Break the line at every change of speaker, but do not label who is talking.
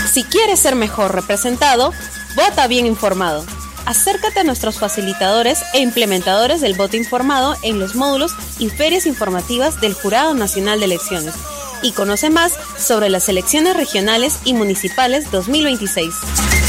Si quieres ser mejor representado, vota bien informado. Acércate a nuestros facilitadores e implementadores del voto informado en los módulos y ferias informativas del Jurado Nacional de Elecciones y conoce más sobre las elecciones regionales y municipales 2026.